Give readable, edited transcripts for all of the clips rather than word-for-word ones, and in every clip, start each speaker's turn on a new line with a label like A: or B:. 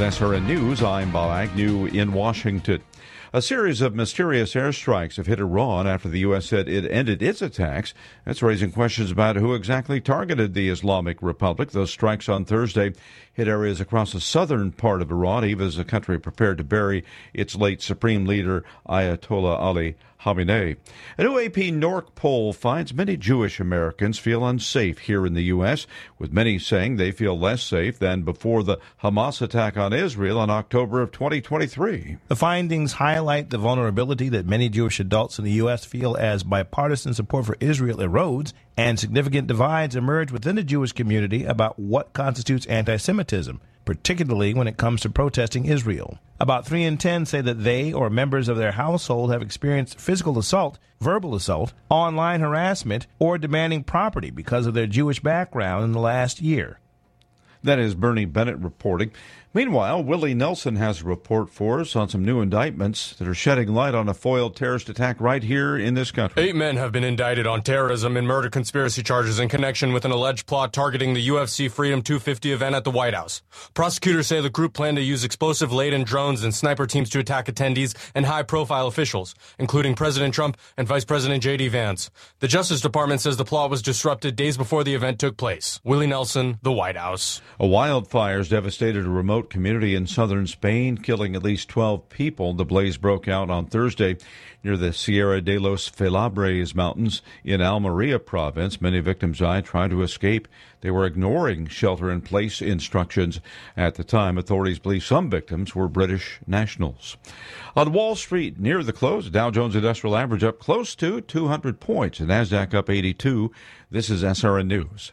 A: SRN News. I'm Bob Agnew in Washington. A series of mysterious airstrikes have hit Iran after the U.S. said it ended its attacks. That's raising questions about who exactly targeted the Islamic Republic. Those strikes on Thursday hit areas across the southern part of Iran, even as the country prepared to bury its late supreme leader, Ayatollah Ali Khamenei. A new AP NORC poll finds many Jewish Americans feel unsafe here in the U.S., with many saying they feel less safe than before the Hamas attack on Israel in October of 2023.
B: The findings highlight the vulnerability that many Jewish adults in the U.S. feel as bipartisan support for Israel erodes and significant divides emerge within the Jewish community about what constitutes anti-Semitism, particularly when it comes to protesting Israel. About 3 in 10 say that they or members of their household have experienced physical assault, verbal assault, online harassment, or demanding property because of their Jewish background in the last year.
A: That is Bernie Bennett reporting. Meanwhile, Willie Nelson has a report for us on some new indictments that are shedding light on a foiled terrorist attack right here in this country.
C: 8 men have been indicted on terrorism and murder conspiracy charges in connection with an alleged plot targeting the UFC Freedom 250 event at the White House. Prosecutors say the group planned to use explosive-laden drones and sniper teams to attack attendees and high-profile officials, including President Trump and Vice President J.D. Vance. The Justice Department says the plot was disrupted days before the event took place. Willie Nelson, the White House.
A: A wildfires devastated a remote community in southern Spain, killing at least 12 people. The blaze broke out on Thursday near the Sierra de los Filabres mountains in Almeria province. Many victims died trying to escape. They were ignoring shelter-in-place instructions at the time. Authorities believe some victims were British nationals. On Wall Street, near the close, the Dow Jones Industrial Average up close to 200 points, and NASDAQ up 82. This is SRN News.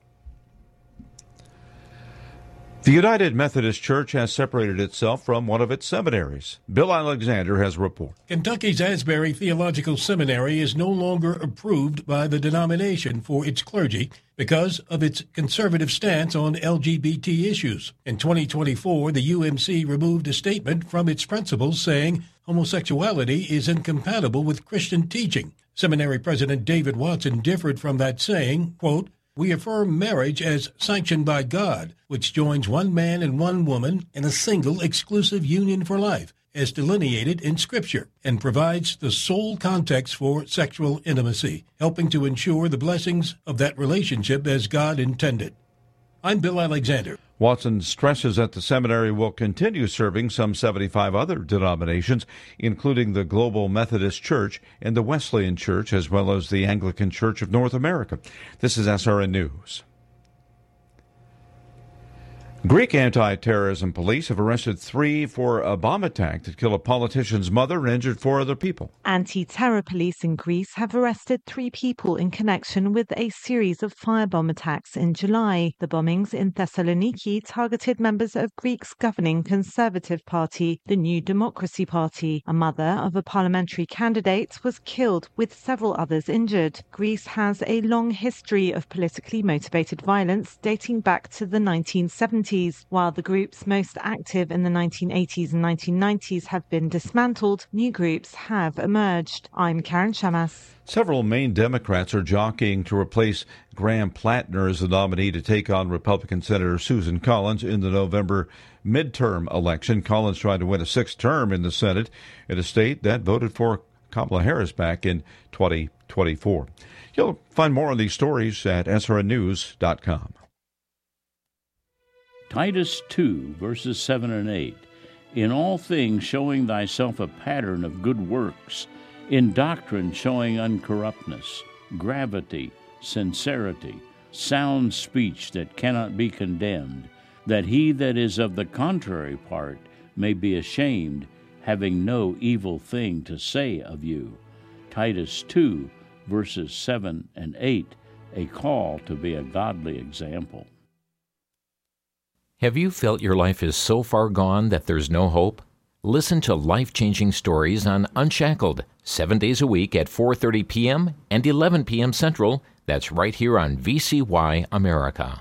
A: The United Methodist Church has separated itself from one of its seminaries. Bill Alexander has a report.
D: Kentucky's Asbury Theological Seminary is no longer approved by the denomination for its clergy because of its conservative stance on LGBT issues. In 2024, the UMC removed a statement from its principles saying homosexuality is incompatible with Christian teaching. Seminary President David Watson differed from that, saying, quote, "We affirm marriage as sanctioned by God, which joins one man and one woman in a single exclusive union for life, as delineated in Scripture, and provides the sole context for sexual intimacy, helping to ensure the blessings of that relationship as God intended." I'm Bill Alexander.
A: Watson stresses that the seminary will continue serving some 75 other denominations, including the Global Methodist Church and the Wesleyan Church, as well as the Anglican Church of North America. This is SRN News. Greek anti-terrorism police have arrested 3 for a bomb attack that killed a politician's mother and injured 4 other people.
E: Anti-terror police in Greece have arrested 3 people in connection with a series of firebomb attacks in July. The bombings in Thessaloniki targeted members of Greece's governing Conservative Party, the New Democracy Party. A mother of a parliamentary candidate was killed, with several others injured. Greece has a long history of politically motivated violence dating back to the 1970s. While the groups most active in the 1980s and 1990s have been dismantled, new groups have emerged. I'm Karen Shamas.
A: Several Maine Democrats are jockeying to replace Graham Plattner as the nominee to take on Republican Senator Susan Collins in the November midterm election. Collins tried to win a 6th term in the Senate in a state that voted for Kamala Harris back in 2024. You'll find more on these stories at srnnews.com.
F: Titus 2, verses 7 and 8. In all things showing thyself a pattern of good works, in doctrine showing uncorruptness, gravity, sincerity, sound speech that cannot be condemned, that he that is of the contrary part may be ashamed, having no evil thing to say of you. Titus 2, verses 7 and 8, a call to be a godly example.
G: Have you felt your life is so far gone that there's no hope? Listen to life-changing stories on Unshackled, 7 days a week at 4:30 p.m. and 11 p.m. Central. That's right here on VCY America.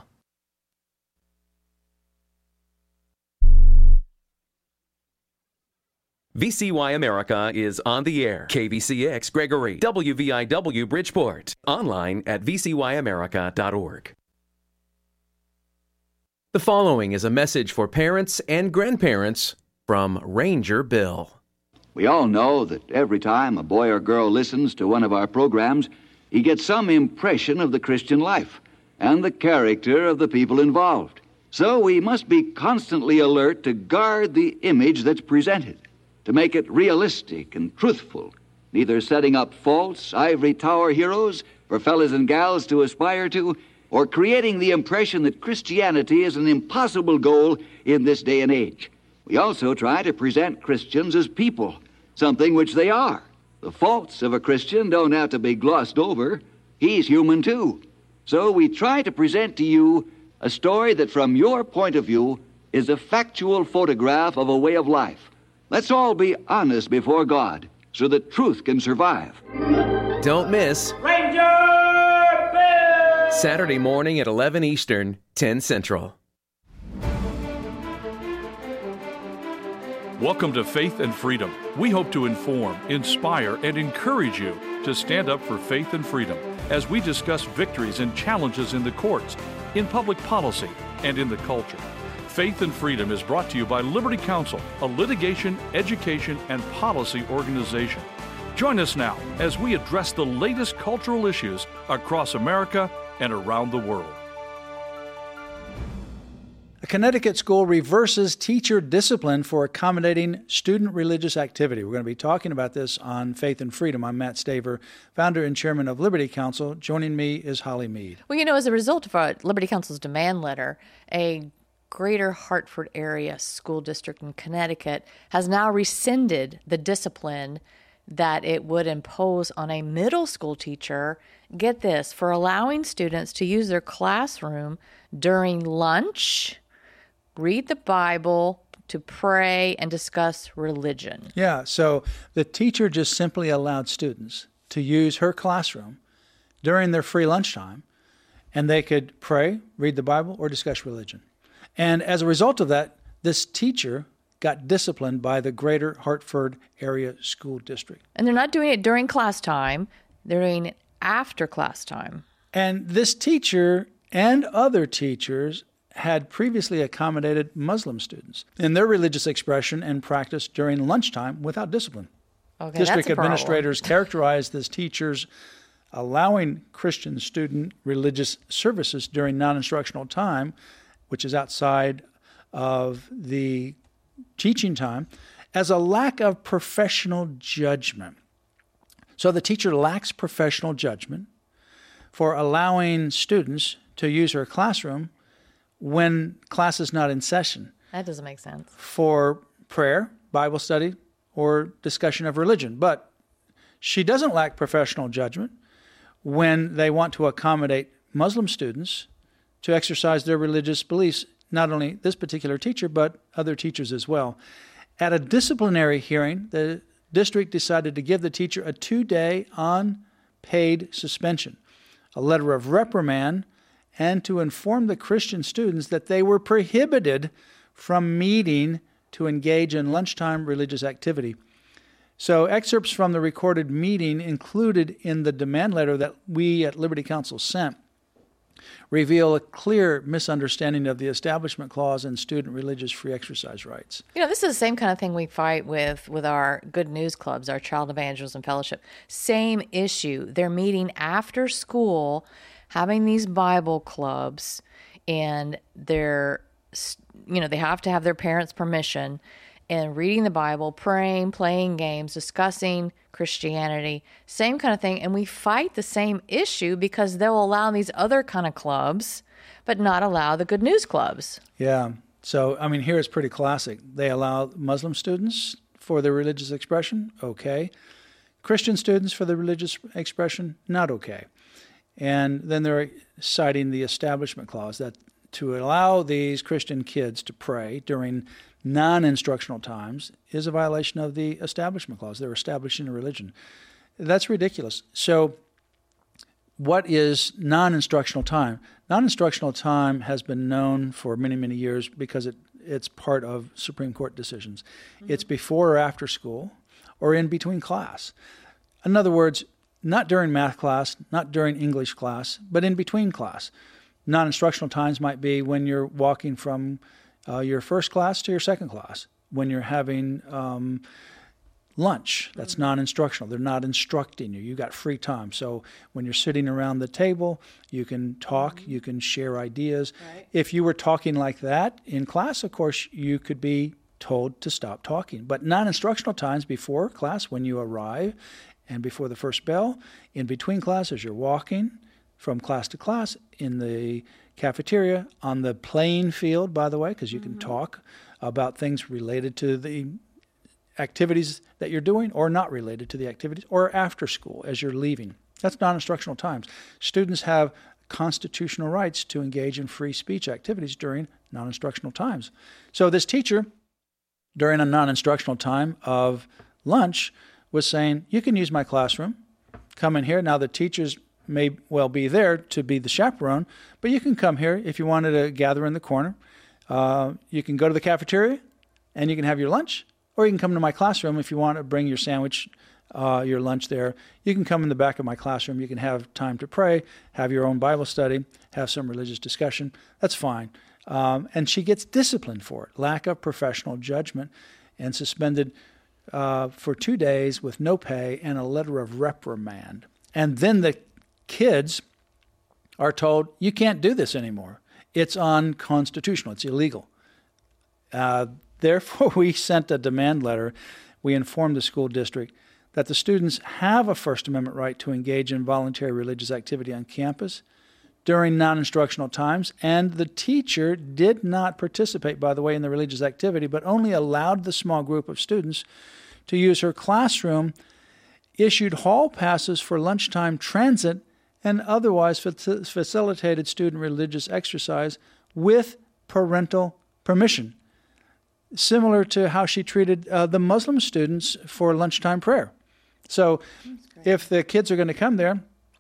H: VCY America is on the air. KVCX Gregory, WVIW Bridgeport. Online at vcyamerica.org. The following is a message for parents and grandparents from Ranger Bill.
I: We all know that every time a boy or girl listens to one of our programs, he gets some impression of the Christian life and the character of the people involved. So we must be constantly alert to guard the image that's presented, to make it realistic and truthful, neither setting up false ivory tower heroes for fellas and gals to aspire to, or creating the impression that Christianity is an impossible goal in this day and age. We also try to present Christians as people, something which they are. The faults of a Christian don't have to be glossed over. He's human too. So we try to present to you a story that from your point of view is a factual photograph of a way of life. Let's all be honest before God so that truth can survive.
H: Don't miss
J: Ranger Bill!
H: Saturday morning at 11 Eastern, 10 Central.
K: Welcome to Faith and Freedom. We hope to inform, inspire, and encourage you to stand up for faith and freedom as we discuss victories and challenges in the courts, in public policy, and in the culture. Faith and Freedom is brought to you by Liberty Counsel, a litigation, education, and policy organization. Join us now as we address the latest cultural issues across America and around the world.
L: A Connecticut school reverses teacher discipline for accommodating student religious activity. We're going to be talking about this on Faith and Freedom. I'm Matt Staver, founder and chairman of Liberty Counsel. Joining me is Holly Mead.
M: Well, as a result of our Liberty Counsel's demand letter, a Greater Hartford area school district in Connecticut has now rescinded the discipline that it would impose on a middle school teacher, get this, for allowing students to use their classroom during lunch, read the Bible, to pray, and discuss religion.
L: Yeah, so the teacher just simply allowed students to use her classroom during their free lunchtime, and they could pray, read the Bible, or discuss religion. And as a result of that, this teacher got disciplined by the Greater Hartford Area School District.
M: And they're not doing it during class time, they're doing it after class time.
L: And this teacher and other teachers had previously accommodated Muslim students in their religious expression and practice during lunchtime without discipline.
M: Okay,
L: District
M: that's a
L: administrators characterized this teachers allowing Christian student religious services during non-instructional time, which is outside of the teaching time, as a lack of professional judgment. So the teacher lacks professional judgment for allowing students to use her classroom when class is not in session.
M: That doesn't make sense.
L: For prayer, Bible study, or discussion of religion. But she doesn't lack professional judgment when they want to accommodate Muslim students to exercise their religious beliefs, not only this particular teacher, but other teachers as well. At a disciplinary hearing, the district decided to give the teacher a 2-day unpaid suspension, a letter of reprimand, and to inform the Christian students that they were prohibited from meeting to engage in lunchtime religious activity. So excerpts from the recorded meeting included in the demand letter that we at Liberty Counsel sent reveal a clear misunderstanding of the Establishment Clause and student religious free exercise rights.
M: This is the same kind of thing we fight with our Good News Clubs, our Child Evangelism Fellowship. Same issue. They're meeting after school, having these Bible clubs, and they have to have their parents' permission, and reading the Bible, praying, playing games, discussing Christianity, same kind of thing. And we fight the same issue because they'll allow these other kind of clubs, but not allow the Good News Clubs.
L: Yeah. So, here it's pretty classic. They allow Muslim students for their religious expression, okay. Christian students for their religious expression, not okay. And then they're citing the Establishment Clause, that to allow these Christian kids to pray during non-instructional times is a violation of the Establishment Clause. They're establishing a religion. That's ridiculous. So what is non-instructional time? Non-instructional time has been known for many, many years because it's part of Supreme Court decisions. Mm-hmm. It's before or after school or in between class. In other words, not during math class, not during English class, but in between class. Non-instructional times might be when you're walking from your first class to your second class, when you're having lunch. That's non-instructional. They're not instructing you. You got free time. So when you're sitting around the table, you can talk, you can share ideas. Right. If you were talking like that in class, of course, you could be told to stop talking. But non-instructional times before class, when you arrive, and before the first bell, in between classes, you're walking from class to class, in the cafeteria, on the playing field, by the way, because you can talk about things related to the activities that you're doing or not related to the activities, or after school as you're leaving. That's non-instructional times. Students have constitutional rights to engage in free speech activities during non-instructional times. So this teacher, during a non-instructional time of lunch, was saying, you can use my classroom, come in here. Now the teachers may well be there to be the chaperone, but you can come here if you wanted to gather in the corner. You can go to the cafeteria and you can have your lunch, or you can come to my classroom if you want to bring your sandwich, your lunch there. You can come in the back of my classroom. You can have time to pray, have your own Bible study, have some religious discussion. That's fine. And she gets disciplined for it, lack of professional judgment, and suspended for 2 days with no pay and a letter of reprimand. And then the kids are told, you can't do this anymore. It's unconstitutional. It's illegal. Therefore, we sent a demand letter. We informed the school district that the students have a First Amendment right to engage in voluntary religious activity on campus during non-instructional times, and the teacher did not participate, by the way, in the religious activity, but only allowed the small group of students to use her classroom, issued hall passes for lunchtime transit, and otherwise facilitated student religious exercise with parental permission, similar to how she treated the Muslim students for lunchtime prayer. So if the kids are going to come there,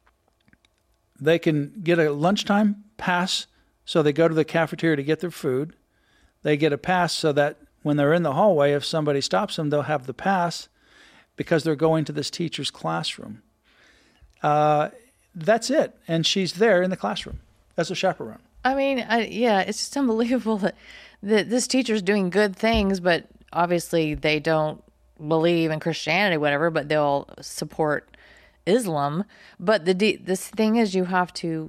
L: they can get a lunchtime pass, so they go to the cafeteria to get their food. They get a pass so that when they're in the hallway, if somebody stops them, they'll have the pass because they're going to this teacher's classroom. That's it. And she's there in the classroom as a chaperone.
M: I mean, it's just unbelievable that this teacher's doing good things, but obviously they don't believe in Christianity, whatever, but they'll support Islam. But this thing is, you have to,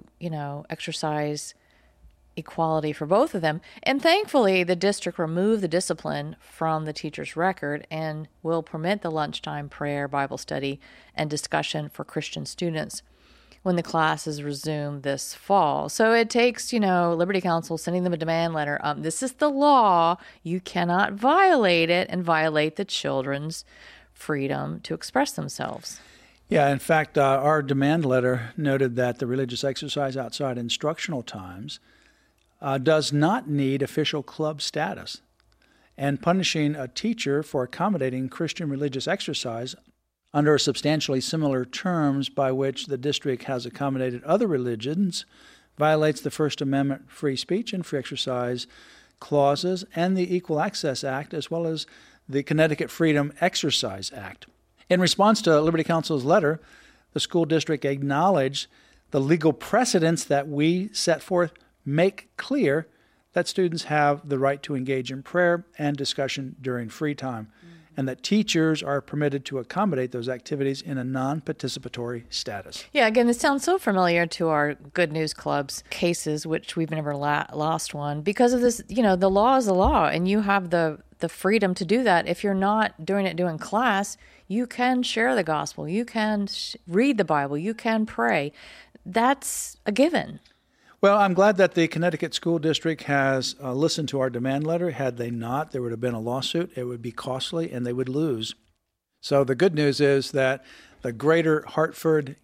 M: exercise equality for both of them. And thankfully, the district removed the discipline from the teacher's record and will permit the lunchtime prayer, Bible study, and discussion for Christian students when the classes resume this fall. So it takes, Liberty Counsel sending them a demand letter. This is the law. You cannot violate it and violate the children's freedom to express themselves.
L: Yeah, in fact, our demand letter noted that the religious exercise outside instructional times does not need official club status. And punishing a teacher for accommodating Christian religious exercise under substantially similar terms by which the district has accommodated other religions violates the First Amendment free speech and free exercise clauses and the Equal Access Act, as well as the Connecticut Freedom Exercise Act. In response to Liberty Counsel's letter, the school district acknowledged the legal precedents that we set forth make clear that students have the right to engage in prayer and discussion during free time, and that teachers are permitted to accommodate those activities in a non-participatory status.
M: Yeah, again, this sounds so familiar to our Good News Club's cases, which we've never lost one. Because of this, the law is the law, and you have the freedom to do that. If you're not doing it during class, you can share the gospel. You can read the Bible. You can pray. That's a given.
L: Well, I'm glad that the Connecticut School District has listened to our demand letter. Had they not, there would have been a lawsuit. It would be costly, and they would lose. So the good news is that the Greater Hartford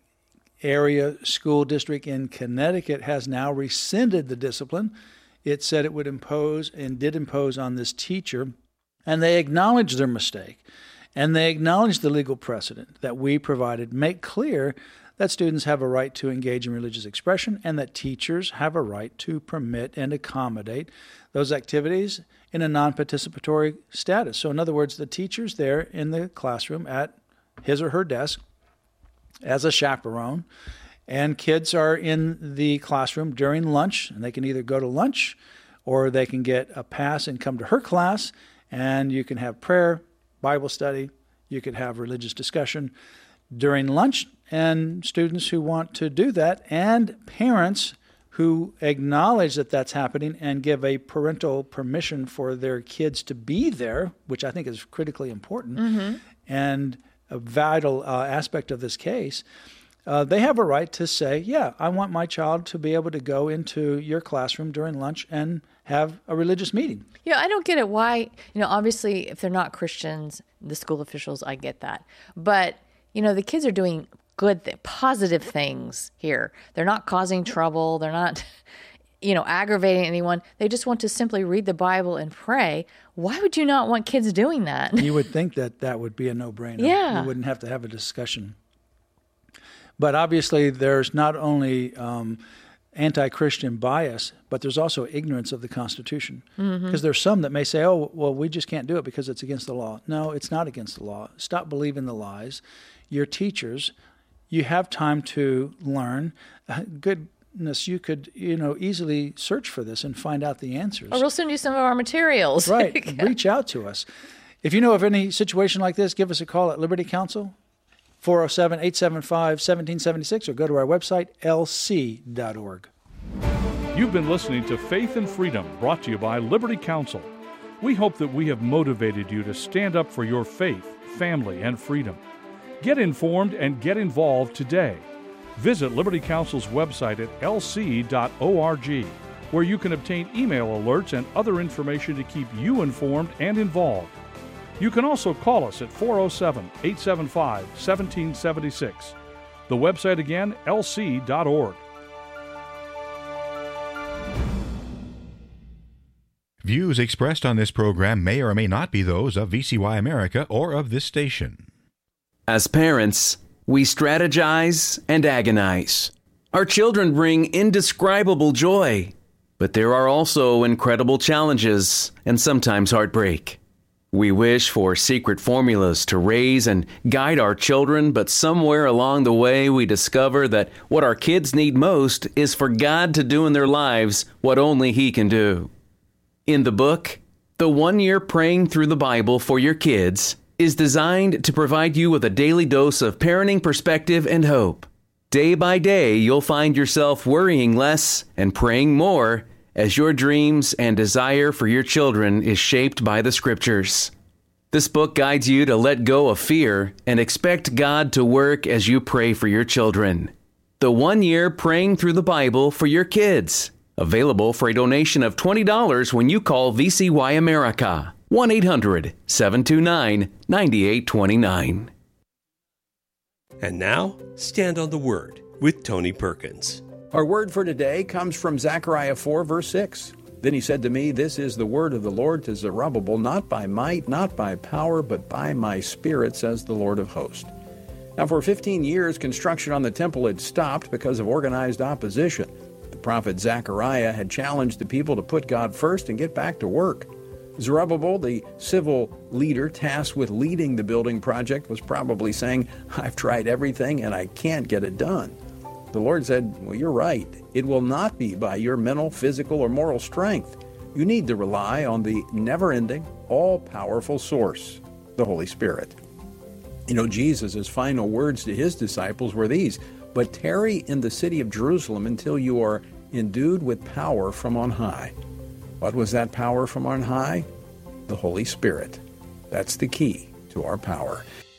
L: Area School District in Connecticut has now rescinded the discipline. It said it would impose and did impose on this teacher, and they acknowledged their mistake, and they acknowledged the legal precedent that we provided, make clear that students have a right to engage in religious expression and that teachers have a right to permit and accommodate those activities in a non-participatory status. So in other words, the teacher's there in the classroom at his or her desk as a chaperone, And kids are in the classroom during lunch, and they can either go to lunch or they can get a pass and come to her class, and you can have prayer, Bible study, you could have religious discussion during lunch, and students who want to do that, and parents who acknowledge that that's happening and give a parental permission for their kids to be there, which I think is critically important and a vital aspect of this case. They have a right to say, yeah, I want my child to be able to go into your classroom during lunch and have a religious meeting.
M: Yeah, I don't get it. Why, obviously, if they're not Christians, the school officials, I get that. But, the kids are doing positive things here. They're not causing trouble. They're not, aggravating anyone. They just want to simply read the Bible and pray. Why would you not want kids doing that?
L: You would think that would be a no-brainer.
M: Yeah.
L: You wouldn't have to have a discussion. But obviously, there's not only anti-Christian bias, but there's also ignorance of the Constitution. Because there's some that may say, oh, well, we just can't do it because it's against the law. No, it's not against the law. Stop believing the lies. Your teachers, you have time to learn. Goodness, you could, easily search for this and find out the answers.
M: Or we'll send you some of our materials.
L: Right. Reach out to us. If you know of any situation like this, give us a call at Liberty Counsel, 407-875-1776, or go to our website, lc.org.
K: You've been listening to Faith and Freedom, brought to you by Liberty Counsel. We hope that we have motivated you to stand up for your faith, family, and freedom. Get informed and get involved today. Visit Liberty Counsel's website at lc.org, where you can obtain email alerts and other information to keep you informed and involved. You can also call us at 407-875-1776. The website again, lc.org.
N: Views expressed on this program may or may not be those of VCY America or of this station.
H: As parents, we strategize and agonize. Our children bring indescribable joy, but there are also incredible challenges and sometimes heartbreak. We wish for secret formulas to raise and guide our children, but somewhere along the way we discover that what our kids need most is for God to do in their lives what only He can do. In the book, The 1 Year Praying Through the Bible for Your Kids is designed to provide you with a daily dose of parenting perspective and hope. Day by day, you'll find yourself worrying less and praying more as your dreams and desire for your children is shaped by the Scriptures. This book guides you to let go of fear and expect God to work as you pray for your children. The 1 Year Praying Through the Bible for Your Kids. Available for a donation of $20 when you call VCY America. 1-800-729-9829.
O: And now, Stand on the Word with Tony Perkins.
P: Our word for today comes from Zechariah 4, verse 6. Then he said to me, "This is the word of the Lord to Zerubbabel, not by might, not by power, but by my Spirit, says the Lord of hosts." Now, for 15 years, construction on the temple had stopped because of organized opposition. The prophet Zechariah had challenged the people to put God first and get back to work. Zerubbabel, the civil leader tasked with leading the building project, was probably saying, "I've tried everything and I can't get it done." The Lord said, "Well, you're right. It will not be by your mental, physical, or moral strength. You need to rely on the never-ending, all-powerful source, the Holy Spirit." Jesus' final words to his disciples were these, "But tarry in the city of Jerusalem until you are endued with power from on high." What was that power from on high? The Holy Spirit. That's the key to our power.